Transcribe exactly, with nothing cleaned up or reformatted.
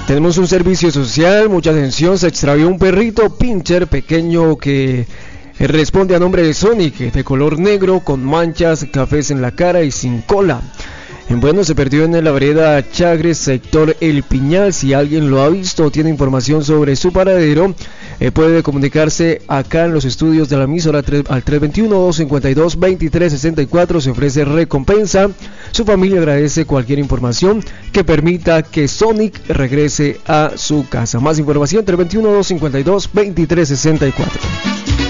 Tenemos un servicio social, mucha atención, se extravió un perrito pincher pequeño que responde a nombre de Sonic, de color negro, con manchas cafés en la cara y sin cola. En Bueno, se perdió en la vereda Chagres, sector El Piñal. Si alguien lo ha visto o tiene información sobre su paradero, eh, puede comunicarse acá en los estudios de la emisora al tres dos uno, dos cinco dos, dos tres seis cuatro. Se ofrece recompensa. Su familia agradece cualquier información que permita que Sonic regrese a su casa. Más información: tres dos uno, dos cinco dos, dos tres seis cuatro.